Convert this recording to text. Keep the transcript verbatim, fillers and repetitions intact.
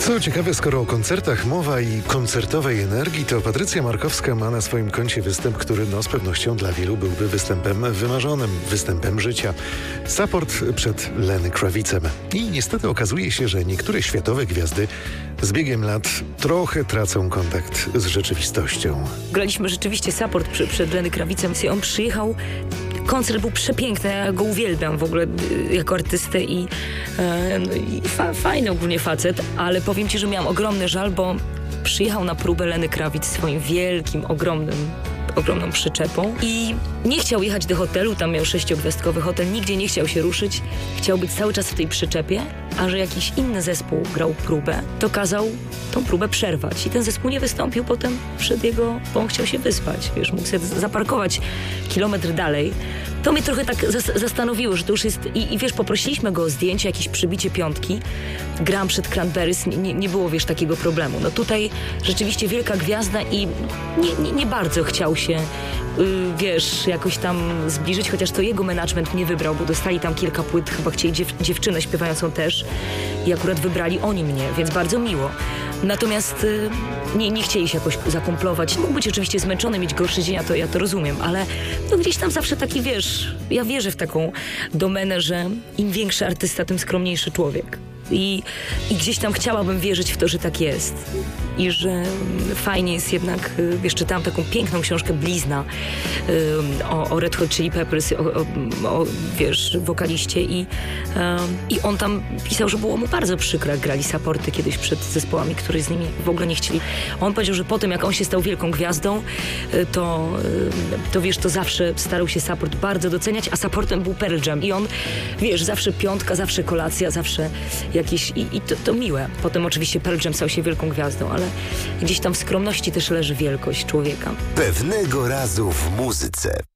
Co ciekawe, skoro o koncertach mowa i koncertowej energii, to Patrycja Markowska ma na swoim koncie występ, który no z pewnością dla wielu byłby występem wymarzonym, występem życia. Support przed Lenny Kravicem. I niestety okazuje się, że niektóre światowe gwiazdy z biegiem lat trochę tracą kontakt z rzeczywistością. Graliśmy rzeczywiście support przy, przed Lenny Kravicem. On przyjechał, koncert był przepiękny, ja go uwielbiam w ogóle jako artystę i, e, no i fa, fajny ogólnie facet, ale powiem ci, że miałam ogromny żal, bo przyjechał na próbę Lenny Kravitz swoim wielkim, ogromnym ogromną przyczepą i nie chciał jechać do hotelu, tam miał sześciogwiazdkowy hotel, nigdzie nie chciał się ruszyć, chciał być cały czas w tej przyczepie, a że jakiś inny zespół grał próbę, to kazał tą próbę przerwać i ten zespół nie wystąpił potem przed jego, bo on chciał się wyspać, wiesz, mógł sobie zaparkować kilometr dalej. To mnie trochę tak zas- zastanowiło, że to już jest, i, i wiesz, poprosiliśmy go o zdjęcie, jakieś przybicie piątki, gram przed Cranberries, nie, nie było, wiesz, takiego problemu. No tutaj rzeczywiście wielka gwiazda i nie, nie, nie bardzo chciał się, yy, wiesz, jakoś tam zbliżyć, chociaż to jego management mnie wybrał, bo dostali tam kilka płyt, chyba chcieli dziew- dziewczynę śpiewającą też i akurat wybrali oni mnie, więc bardzo miło. Natomiast y, nie, nie chcieli się jakoś zakumplować. Mógł być oczywiście zmęczony, mieć gorszy dzień, ja to, ja to rozumiem, ale no gdzieś tam zawsze taki, wiesz, ja wierzę w taką domenę, że im większy artysta, tym skromniejszy człowiek. I, I gdzieś tam chciałabym wierzyć w to, że tak jest. I że fajnie jest jednak, wiesz, czytałam taką piękną książkę Blizna um, o, o Red Hot Chili Peppers, o, o, o wiesz, wokaliście i, um, i on tam pisał, że było mu bardzo przykro, jak grali supporty kiedyś przed zespołami, które z nimi w ogóle nie chcieli. On powiedział, że potem jak on się stał wielką gwiazdą, to, to wiesz, to zawsze starał się support bardzo doceniać, a supportem był Pearl Jam. I on, wiesz, zawsze piątka, zawsze kolacja, zawsze jakieś, i, i to, to miłe. Potem oczywiście Pearl Jam stał się wielką gwiazdą, ale gdzieś tam w skromności też leży wielkość człowieka. Pewnego razu w muzyce.